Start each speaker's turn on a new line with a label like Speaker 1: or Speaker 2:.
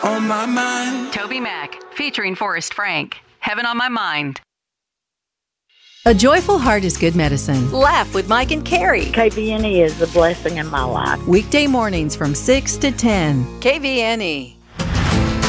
Speaker 1: On my mind.
Speaker 2: Toby Mac, featuring Forrest Frank. Heaven on My Mind.
Speaker 3: A joyful heart is good medicine.
Speaker 4: Laugh with Mike and Carrie.
Speaker 5: KVNE is a blessing in my life.
Speaker 3: Weekday mornings from 6 to 10.
Speaker 4: KVNE.